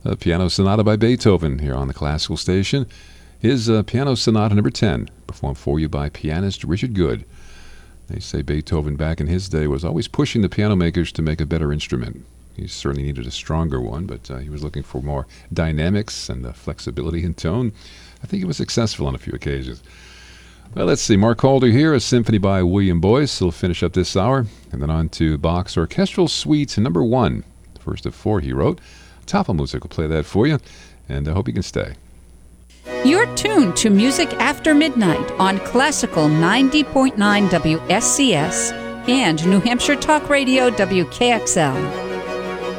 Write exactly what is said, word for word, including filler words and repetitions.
A piano sonata by Beethoven here on the Classical Station. His uh, piano sonata number ten, performed for you by pianist Richard Good. They say Beethoven back in his day was always pushing the piano makers to make a better instrument. He certainly needed a stronger one, but uh, he was looking for more dynamics and uh, flexibility in tone. I think he was successful on a few occasions. Well, let's see. Mark Calder here, a symphony by William Boyce. He'll finish up this hour. And then on to Bach's Orchestral Suite number one, the first of four he wrote. Tafelmusik will play that for you, and I hope you can stay. You're tuned to Music After Midnight on Classical ninety point nine W S C S and New Hampshire Talk Radio W K X L.